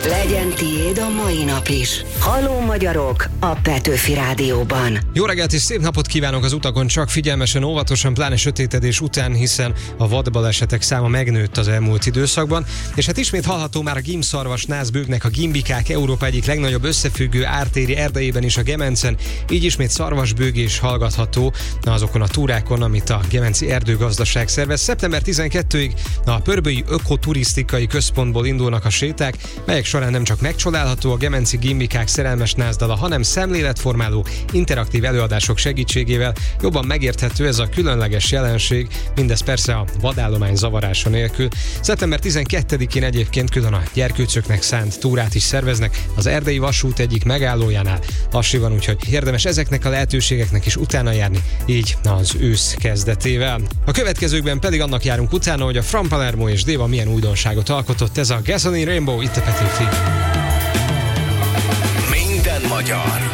Legyen tiéd a mai nap is. Halló magyarok a Petőfi Rádióban. Jó reggelt és szép napot kívánok az utakon, csak figyelmesen, óvatosan, pláne sötétedés után, hiszen a vadbalesetek száma megnőtt az elmúlt időszakban, és hát ismét hallható már a gímszarvas nászbőgnek, a gimbikák Európa egyik legnagyobb összefüggő ártéri erdejében is, a Gemencen, így ismét szarvasbőg is hallgatható azokon a túrákon, amit a Gemenci Erdőgazdaság szervez. Szeptember 12-ig a Pörbői Ökoturisztikai Központból indulnak a séták, melyek során nem csak megcsodálható a gemenci gimbikák szerelmes nászdala, hanem szemléletformáló interaktív előadások segítségével jobban megérthető ez a különleges jelenség, mindez persze a vadállomány zavarása nélkül. Szeptember 12-én egyébként külön a gyerkőcöknek szánt túrát is szerveznek az Erdei Vasút egyik megállójánál. Lassiban, úgyhogy érdemes ezeknek a lehetőségeknek is utána járni, így az ősz kezdetével. A következőkben pedig annak járunk utána, hogy a From Palermo és Deva milyen újdonságot alkotott. Ez a Gasoline Rainbow, itt a Petőfi. Minden magyar.